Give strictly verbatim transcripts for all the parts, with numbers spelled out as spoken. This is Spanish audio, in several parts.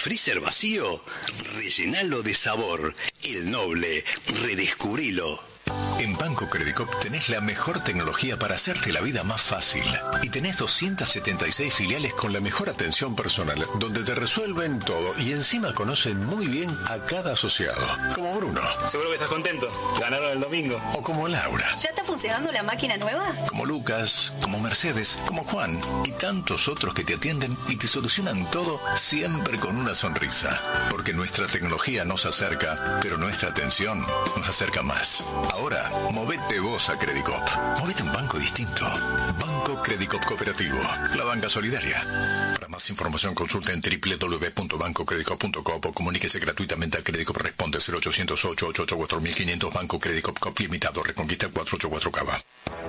freezer vacío? Rellenalo de sabor. El Noble. Redescubrilo. En Banco Credicop tenés la mejor tecnología para hacerte la vida más fácil. Y tenés doscientas setenta y seis filiales con la mejor atención personal, donde te resuelven todo y encima conocen muy bien a cada asociado. Como Bruno. Seguro que estás contento. Ganaron el domingo. O como Laura. ¿Ya está funcionando la máquina nueva? Como Lucas, como Mercedes, como Juan y tantos otros que te atienden y te solucionan todo siempre con una sonrisa. Porque nuestra tecnología nos acerca, pero nuestra atención nos acerca más. Ahora, movete vos a Credicop. Movete a un banco distinto. Banco Credicop Cooperativo. La banca solidaria. Para más información consulta en doble u doble u doble u punto banco credicop punto com o comuníquese gratuitamente a Credicop. Responde cero ochocientos ocho, ocho ocho cuatro cinco cero cero. Banco Credicop Cop Limitado. Reconquista cuatrocientos ochenta y cuatro Cava.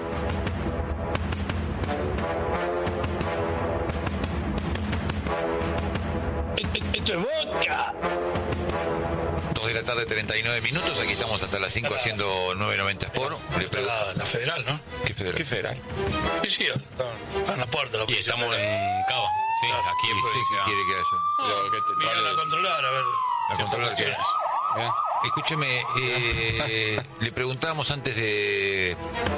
Esto es vodka. dos de la tarde, treinta y nueve minutos. Aquí estamos hasta las cinco haciendo nueve noventa Sport. La, la federal, ¿no? ¿Qué federal? ¿Qué federal? Sí, sí, está, está en la puerta. La y estamos en Cava. Sí, claro, aquí en sí, provincia. ¿Qué quiere que haya? No, que te, mira a controlar, a ver. A controlar qué es. ¿Eh? Escúcheme, eh, le preguntábamos antes de...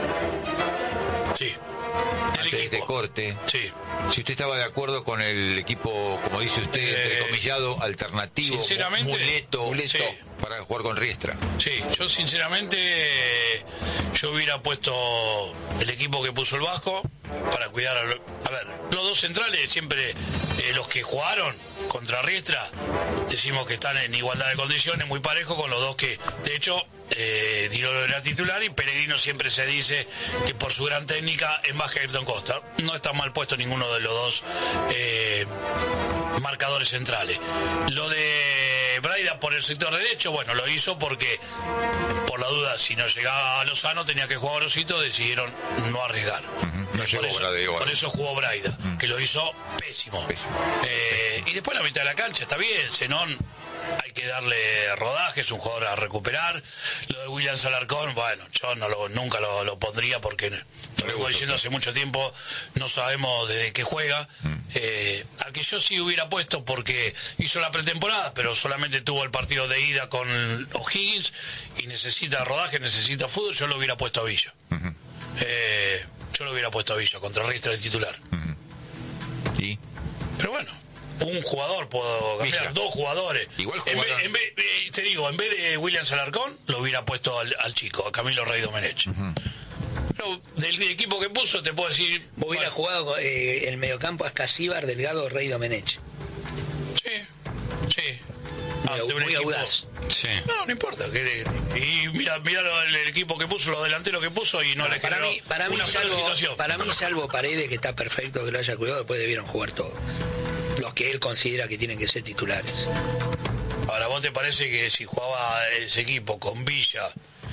Sí. Antes de este corte. Sí. Si usted estaba de acuerdo con el equipo, como dice usted, eh, entrecomillado, alternativo, sinceramente, muleto, muleto sí. para jugar con Riestra. Sí, yo sinceramente yo hubiera puesto el equipo que puso el Vasco para cuidar a, lo, a ver, los dos centrales siempre eh, los que jugaron contra Riestra decimos que están en igualdad de condiciones, muy parejo con los dos que, de hecho, eh, Dirolo era titular y Pellegrino siempre se dice que por su gran técnica es más que Ayrton Costa. No está mal puesto ninguno de los dos eh, marcadores centrales. Lo de Braida por el sector derecho, bueno, lo hizo porque por la duda, si no llegaba a Lozano tenía que jugar Orosito, decidieron no arriesgar. Uh-huh. No por, eso, por eso jugó Braida, uh-huh. que lo hizo pésimo. pésimo. Eh, pésimo. Y después la mitad de la cancha, está bien, Zenón hay que darle rodaje, es un jugador a recuperar. Lo de William Alarcón, bueno, yo no lo, nunca lo, lo pondría porque lo vengo diciendo hace mucho tiempo, no sabemos de qué juega. Mm. Eh, al que yo sí hubiera puesto porque hizo la pretemporada, pero solamente tuvo el partido de ida con O'Higgins y necesita rodaje, necesita fútbol, yo lo hubiera puesto a Villa. Uh-huh. Eh, yo lo hubiera puesto a Villa contra Riestra de titular. Uh-huh. ¿Sí? Pero bueno, un jugador puedo cambiar, Villa. Dos jugadores. Igual en vez, en vez, te digo, en vez de William Alarcón, lo hubiera puesto al, al chico, a Camilo Rey Domenech. Uh-huh. Pero del, del equipo que puso, te puedo decir. Hubiera bueno. jugado eh, el mediocampo a Casíbar, Delgado, Rey Domenech. Sí, sí. Muy, ah, muy audaz. Sí. No, no importa. Que, y mira, mira el, el equipo que puso, los delanteros que puso, y no, no le para generó mí, para una mí, sola salvo, situación. Para mí, salvo Paredes, que está perfecto, que lo haya cuidado, después debieron jugar todos. Los que él considera que tienen que ser titulares. Ahora, ¿vos te parece que si jugaba ese equipo con Villa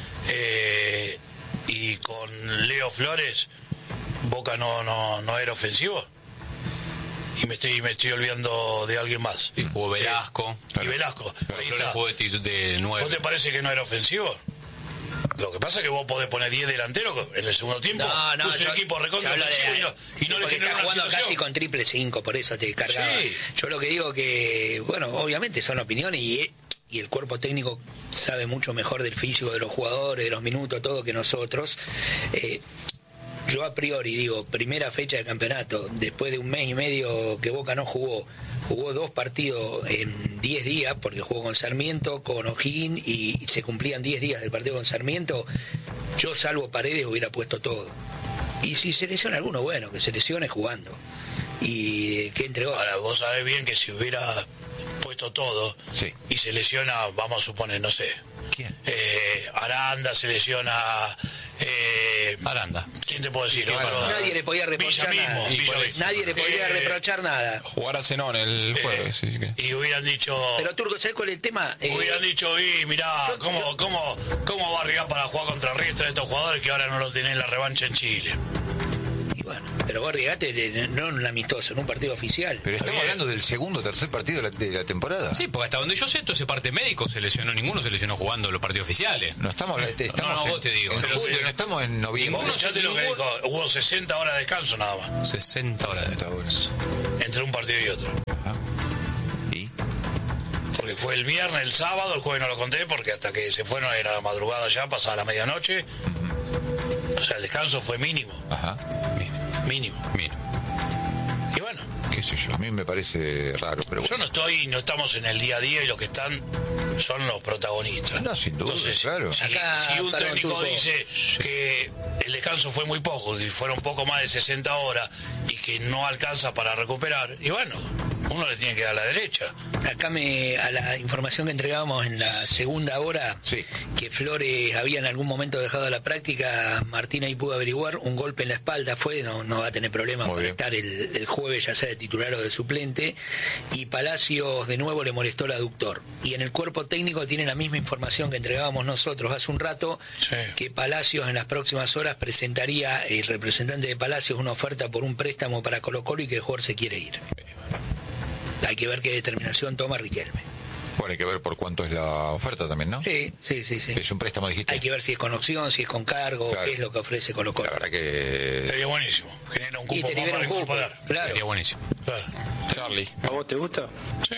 eh, y con Leo Flores, Boca no, no, no era ofensivo? Y me estoy, me estoy olvidando de alguien más. Y jugó Velasco. Eh, claro. Y Velasco. Pero Flores jugó de, de nueve. ¿Vos te parece que no era ofensivo? Lo que pasa es que vos podés poner diez delanteros en el segundo tiempo. No, no, puso yo, un equipo recontra ofensivo y no, y no le generó está jugando situación. Casi con triple cinco, por eso te cargaba. Sí. Yo lo que digo que, bueno, obviamente son opiniones y, y el cuerpo técnico sabe mucho mejor del físico de los jugadores, de los minutos, todo que nosotros. Eh, yo a priori digo, primera fecha de campeonato, después de un mes y medio que Boca no jugó, jugó dos partidos en diez días, porque jugó con Sarmiento, con O'Higgins, y se cumplían diez días del partido con Sarmiento. Yo, salvo Paredes, hubiera puesto todo. Y si se lesiona alguno, bueno, que se lesione jugando. Y que entre otros. Ahora, vos sabés bien que si hubiera puesto todo, sí. y se lesiona, vamos a suponer, no sé. ¿Quién? Eh, Aranda se lesiona. Eh, Aranda. ¿Quién te puedo decir? No, no, nadie le podía reprochar Villa nada. Mismo, Villa Villa nadie le podía eh, reprochar nada. Jugar a Zenón el jueves. Eh, sí, que... Y hubieran dicho. Pero Turco, ¿sabes cuál es el tema? Hubieran eh, dicho, y mirá, ¿cómo, cómo, ¿cómo va a arriesgar para jugar contra Riestra de estos jugadores que ahora no lo tienen en la revancha en Chile? Y bueno, pero vos arriesgaste no en un amistoso, en un partido oficial. Pero estamos hablando del segundo o tercer partido de la, de la temporada. Sí, porque hasta donde yo sé, todo ese parte médico se lesionó, ninguno se lesionó jugando los partidos oficiales. No estamos, estamos no, no, en, vos te digo. En Pero julio, no estamos en noviembre. Vos escuchaste lo que dijo, hubo sesenta horas de descanso nada más. sesenta horas de descanso. Entre un partido y otro. Ajá. ¿Y? porque fue el viernes, el sábado, el jueves no lo conté porque hasta que se fueron era la madrugada ya, pasada la medianoche. Uh-huh. O sea, el descanso fue mínimo. Ajá. Mínimo. Mínimo. Y bueno. Qué sé yo, a mí me parece raro, pero bueno. Yo no estoy, no estamos en el día a día y los que están son los protagonistas. No, sin duda, Entonces, claro. Si, Acá, si un perdón, técnico Turco. dice que el descanso fue muy poco y fueron poco más de sesenta horas y que no alcanza para recuperar, y bueno, uno le tiene que dar la derecha. Acá me, a la información que entregábamos en la segunda hora, sí. que Flores había en algún momento dejado la práctica, Martín ahí pudo averiguar, un golpe en la espalda fue, no, no va a tener problema Muy para bien. estar el, el jueves ya sea de titular o de suplente, y Palacios de nuevo le molestó el aductor. Y en el cuerpo técnico tiene la misma información que entregábamos nosotros hace un rato, Sí. que Palacios en las próximas horas presentaría, el representante de Palacios, una oferta por un préstamo para Colo Colo y que el jugador se quiere ir. Hay que ver qué determinación toma Riquelme. Bueno, hay que ver por cuánto es la oferta también, ¿no? Sí, sí, sí, sí. Es un préstamo, dijiste. Hay que ver si es con opción, si es con cargo, Claro. qué es lo que ofrece Colo Colo. La verdad que... Sería buenísimo. Genera un Y cupo te más libera para un cupo, incorporar. claro. Sería buenísimo. Claro. Charlie. ¿A vos te gusta? Sí.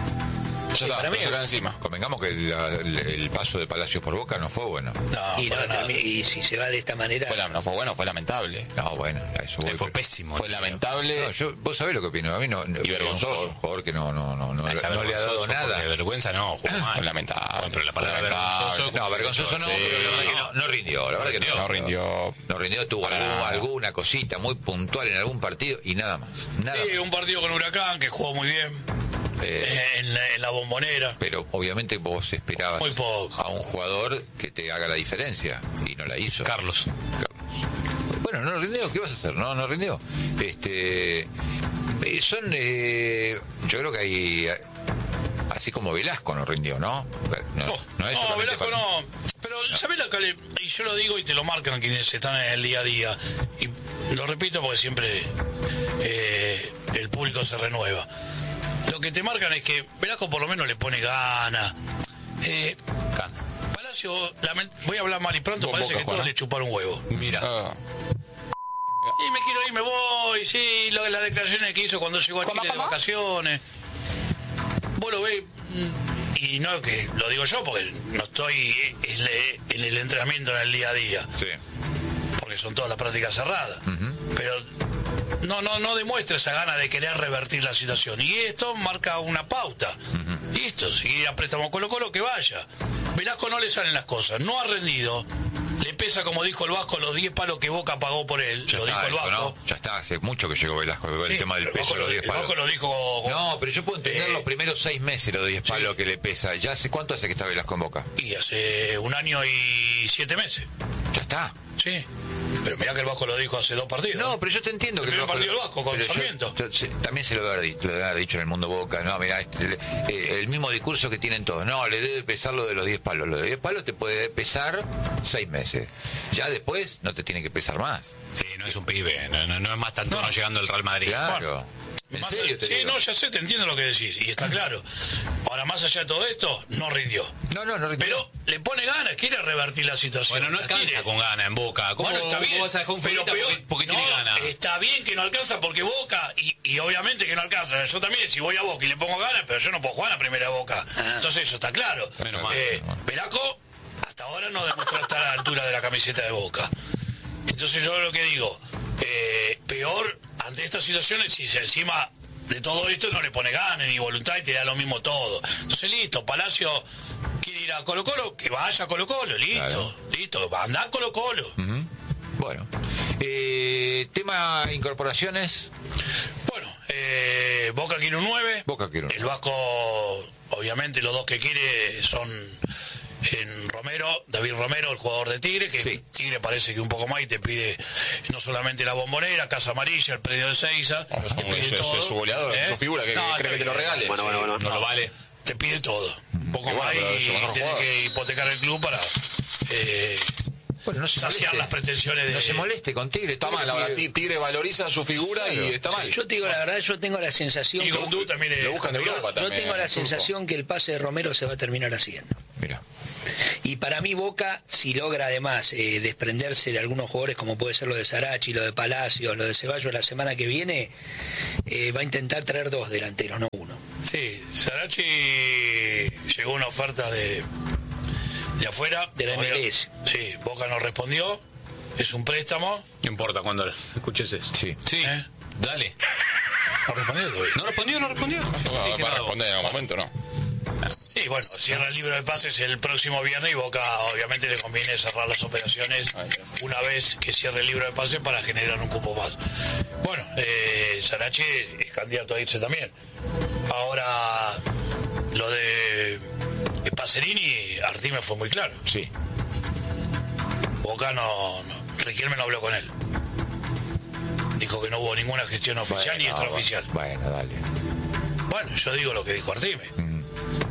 Ya está, para mí pero se es- queda encima. Convengamos que el, el- el paso de Palacios por Boca no fue bueno. No, Y, no, para nada. también- y si se va de esta manera, Fue la- no fue bueno, fue lamentable. No, bueno, a eso voy. Fue pero- pésimo. Fue lamentable. No, yo, vos sabés lo que opino. A mí no... no Y vergonzoso. Un jugador que no, no, no, no, Ah, ya no le ha dado vergonzoso, nada. porque vergüenza no, jugó mal. Fue lamentable. Bueno, pero la palabra Lamentable. vergonzoso. No, vergonzoso no, Sí. pero la verdad que no, no rindió, la verdad que no. No rindió. No rindió, tuvo Para algún- nada. alguna cosita muy puntual en algún partido y nada más. Nada Sí, más. un partido con Huracán que jugó muy bien. Eh, En la, en la Bombonera. pero obviamente vos esperabas Muy poco. a un jugador que te haga la diferencia y no la hizo. Carlos. Carlos. Bueno, no rindió, ¿qué vas a hacer? No, no rindió. Este, eh, son, eh, yo creo que hay, así como Velasco no rindió, ¿no? No, No, no es no, solamente Velasco para- no. Pero, ¿sabés lo que le.? Y yo lo digo y te lo marcan quienes están en el día a día. Y lo repito porque siempre eh, el público se renueva. Lo que te marcan es que Velasco por lo menos le pone gana. Eh, Can. Palacio, lament- voy a hablar mal y pronto, Vos, parece Boca, que todos Juan, le chuparon un huevo. Mira. Ah, Y me quiero ir, me voy, sí, lo de las declaraciones que hizo cuando llegó a ¿Cómo, Chile de cómo? vacaciones. Vos lo ves, mm, y no que lo digo yo porque no estoy en el- en el entrenamiento en el día a día, Sí. porque son todas las prácticas cerradas. Pero no, no, no demuestra esa gana de querer revertir la situación. Y esto marca una pauta. Listo, si quiere ir a préstamo Colo Colo, que vaya. Velasco no le salen las cosas, no ha rendido. Le pesa, como dijo el Vasco, los diez palos que Boca pagó por él. Ya lo está, dijo el eso, Vasco. ¿no? Ya está, hace mucho que llegó Velasco, el Sí, tema del el peso Vasco de los lo- diez el palos. Vasco lo dijo. No, pero yo puedo entender Eh, los primeros seis meses los diez palos que le pesa. ¿Ya hace cuánto hace que está Velasco en Boca? Y hace un año y siete meses. Ya está. Sí. Pero mirá que el Vasco lo dijo hace dos partidos. No, pero yo te entiendo El que primer Vasco- partido del Vasco con pero yo- Sarmiento. yo- sí, también se lo debe haber dicho, lo debe haber dicho en el mundo Boca. No, mira, este, eh, el mismo discurso que tienen todos. No, le debe pesar lo de los diez palos. Lo de diez palos te puede pesar seis meses. Ya después no te tiene que pesar más. Sí, no es un pibe. No, no, no es más tanto No. no llegando al Real Madrid. Claro. ¿En Más serio a- te sí, digo? no, ya sé, te entiendo lo que decís. Y está claro. Ahora, más allá de todo esto, no rindió. No, no, no rindió. Pero le pone ganas, quiere revertir la situación. Bueno, no La alcanza quiere. con gana en Boca. ¿Cómo, Bueno, está cómo bien, vas a dejar un pero futbolista peor- porque, porque no, tiene gana? Está bien que no alcanza porque Boca, y, y obviamente que no alcanza. Yo también, si voy a Boca y le pongo ganas, pero yo no puedo jugar a primera Boca. Ah. Entonces eso está claro. Menos mal, Eh, menos mal. Velasco, hasta ahora no demostró estar a la altura de la camiseta de Boca. Entonces yo lo que digo, eh, peor ante estas situaciones si se encima de todo esto no le pone ganas ni voluntad y te da lo mismo todo. Entonces listo, Palacio quiere ir a Colo Colo, que vaya a Colo Colo, listo, Claro. listo, anda a Colo Colo. Ujú. Bueno. Eh, tema incorporaciones. Bueno, eh, Boca quiere un nueve. Boca quiere un El Vasco, obviamente, los dos que quiere son en Romero, David Romero, el jugador de Tigre, que Sí. Tigre parece que un poco más y te pide no solamente la Bombonera, Casa Amarilla, el predio de Seiza. Ah, es te como- pide es- es todo, su goleador, es su figura, que- que está cree que te lo bien. regale. Bueno, bueno, bueno. No lo vale. Te pide todo. Un poco Qué bueno, más pero es su y mejor tiene jugador. que hipotecar el club para eh, Bueno, no se saciar moleste. las pretensiones de... No se moleste con Tigre. Está Tigre mal, ahora quiere- Ti- Tigre valoriza su figura y Claro. está mal. yo te digo la verdad, yo tengo la sensación Y que, Gondú también es... Lo buscan de Europa yo también. tengo la Turco. sensación que el pase de Romero se va a terminar haciendo. Mira. Y para mí Boca, si logra además eh, desprenderse de algunos jugadores como puede ser lo de Sarachi, lo de Palacios, lo de Ceballos la semana que viene, eh, va a intentar traer dos delanteros, no uno. Sí, Sarachi llegó una oferta de, de afuera. De la M L S. Sí, Boca no respondió, es un préstamo. No importa cuando escuches eso. Sí. Sí, ¿Eh? dale. No respondió todavía. ¿No respondió? ¿No respondió? Va, Dije va a nada. responder en algún momento, ¿no? Y bueno, cierra el libro de pases el próximo viernes y Boca obviamente le conviene cerrar las operaciones una vez que cierre el libro de pases para generar un cupo más. Bueno, eh, Sarachi es candidato a irse también. Ahora, lo de Pacerini, Artime fue muy claro. Sí. Boca no, no Riquelme no habló con él. Dijo que no hubo ninguna gestión oficial Bueno, ni extraoficial. Bueno, dale. Bueno, yo digo lo que dijo Artime. Mm.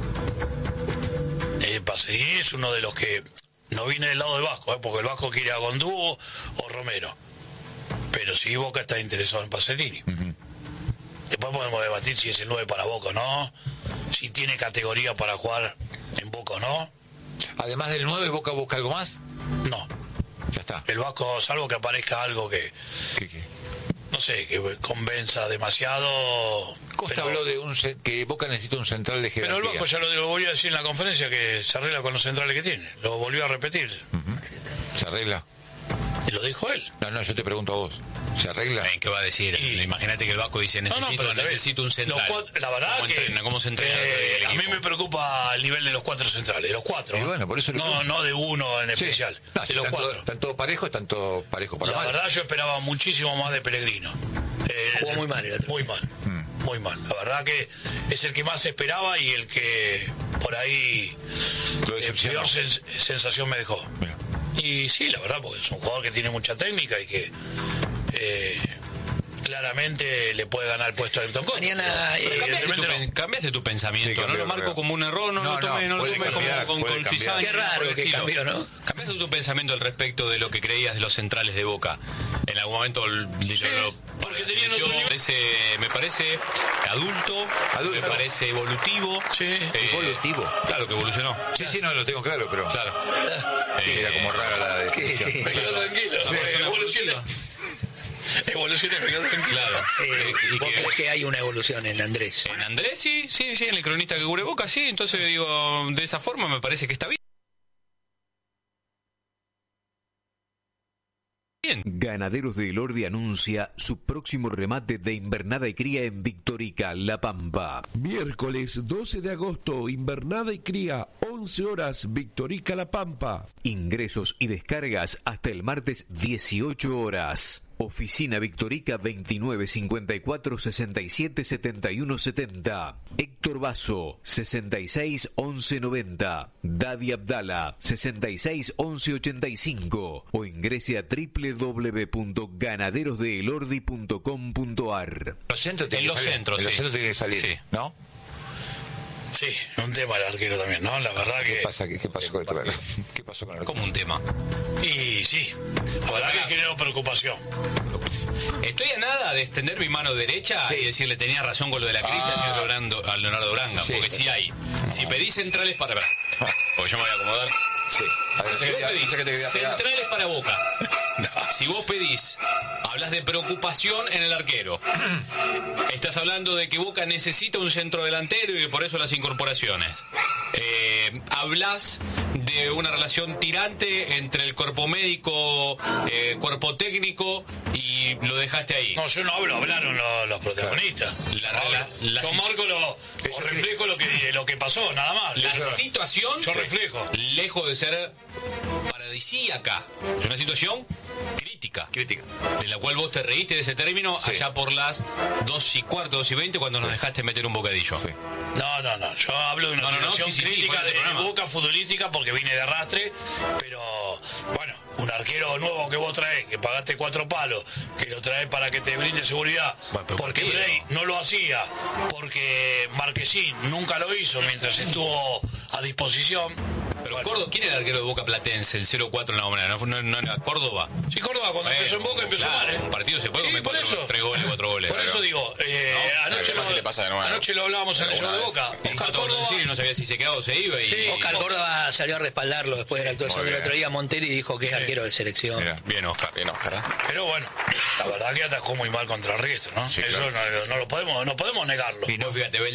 Eh, Pacerini es uno de los que no viene del lado de Vasco, ¿eh? Porque el Vasco quiere a Gondú o, o Romero. Pero sí Boca está interesado en Pacerini. Uh-huh. Después podemos debatir si es el nueve para Boca o no, si tiene categoría para jugar en Boca o no. Además del nueve, ¿Boca busca algo más? No. Ya está. El Vasco, salvo que aparezca algo que, ¿Qué, qué? no sé, que convenza demasiado. Costa pero, habló de un ce- que Boca necesita un central de pero el jerarquía. Vasco ya lo, lo volvió a decir en la conferencia que se arregla con los centrales que tiene. Lo volvió a repetir. Uh-huh. ¿Se arregla? Y lo dijo él. No, no, yo te pregunto a vos. ¿Se arregla? ¿Qué va a decir? Y- Imagínate que el Vasco dice, No, no, necesito, pero también, necesito un central. los cuatro- la verdad ¿Cómo que entrena? ¿Cómo se entrena eh, el a mí equipo? me preocupa el nivel de los cuatro centrales, de los cuatro. Y bueno, por eso le no, pregunto. no de uno en Sí. especial, No, de si los están, cuatro. todo- están todos parejos, están todos parejos para La mal. verdad yo esperaba muchísimo más de Pellegrino. Eh, Jugó muy mal el otro. Muy mal, Mm. muy mal. La verdad que es el que más esperaba y el que por ahí Lo eh, decepcionó. peor sens- sensación me dejó. Mira. Y sí, la verdad, porque es un jugador que tiene mucha técnica y que eh, claramente le puede ganar el puesto a Ayrton Costa. Mañana, Pero eh, Cambiaste tu, evidentemente pen- no. cambiaste tu pensamiento, Sí, no cambió, lo marco cambió. como un error, no, No, lo tome, no, no, lo puede tome como cambiar, con, puede con cambiar. cizaña, Qué raro por el que estilo. cambió, ¿no? ¿Cambiaste tu pensamiento al respecto de lo que creías de los centrales de Boca? En algún momento l- lo- lo- porque la tenían selección otro nivel. me parece, me parece adulto, Adulto. me parece evolutivo. Sí. eh, Evolutivo. Claro que evolucionó. Sí, sí, no, lo tengo claro, pero... Claro. Sí, era como rara la definición. Sí. Me quedo tranquilo. Sí. Evoluciona. Evoluciona, me quedo tranquilo. Claro. Eh, Eh, y ¿Vos que- crees que hay una evolución en Andrés? En Andrés sí, sí, sí, en el cronista que cubre Boca sí, entonces digo, de esa forma me parece que está bien. Bien. Ganaderos de Elordi anuncia su próximo remate de invernada y cría en Victorica, La Pampa. Miércoles doce de agosto, invernada y cría, once horas, Victorica La Pampa. Ingresos y descargas hasta el martes dieciocho horas. Oficina Victorica veintinueve cincuenta y cuatro sesenta y siete setenta y uno setenta. Héctor Basso sesenta y seis once noventa. Dadi Abdala sesenta y seis once ochenta y cinco. O ingrese a doble u doble u doble u punto ganaderos de elordi punto com punto a r. Los centros En tienen los que salir. centros, En los sí. centros tienen que salir, Sí. ¿no? Sí, un tema el arquero también, ¿no? La verdad ¿Qué que... pasa? ¿Qué, qué pasó con el ¿Qué pasó con el Como un tema. Y sí, la verdad que generó preocupación. Estoy a nada de extender mi mano derecha Sí. y decirle tenía razón con lo de la crisis Ah. a Leonardo, a Leonardo Uranga, Sí. porque si hay, si pedís centrales para... Porque yo me voy a acomodar. Sí. A ver, Si vos pensé que- pedís pensé que te quería pegar. centrales para Boca, si vos pedís, hablas de preocupación en el arquero, estás hablando de que Boca necesita un centro delantero y que por eso las incorporaciones. Eh, hablas de una relación tirante entre el cuerpo médico, eh, cuerpo técnico y lo dejaste ahí. No, yo no hablo, hablaron los, los protagonistas. La- No hablo. la- la- yo marco lo, o reflejo lo que, lo que pasó, nada más. La Yo- situación, yo reflejo. lejos de ser paradisíaca, es una situación crítica. Crítica. De la cual vos te reíste de ese término Sí. allá por las dos y cuarto, dos y veinte, cuando nos dejaste meter un bocadillo. Sí. No, no, no. Yo hablo de una No, no, no, situación sí, sí, sí, crítica fue en de este programa. Boca futbolística porque vine de arrastre, pero bueno, un arquero nuevo que vos traes, que pagaste cuatro palos, que lo traes para que te brinde seguridad, Bueno, pero porque ¿por qué? Bray no lo hacía, porque Marquesín nunca lo hizo mientras estuvo a disposición. Pero Córdoba, ¿quién era el arquero de Boca Platense? El cero cuatro en la bombonera, ¿no, no, no era Córdoba? Sí, Córdoba cuando Bueno, empezó en Boca empezó claro, mal, ¿eh? Un partido se puede Sí, comer por cuatro, eso. tres goles, cuatro goles. Por claro. eso digo, eh, No, anoche, capaz lo, si le pasa de nuevo. anoche lo hablábamos en el show de Boca. El Oscar Pato Córdoba, Lorenzini no sabía si se quedaba o se iba. Y, Sí, Oscar Córdoba salió a respaldarlo después de la actuación Muy del bien. otro día. Monteri dijo que es arquero de selección. Mira, bien, Oscar. Bien, Oscar. ¿eh? pero bueno, la verdad que atajó muy mal contra Riestra, ¿no? Sí, Eso claro. no, no lo podemos, no podemos negarlo. Y no, fíjate,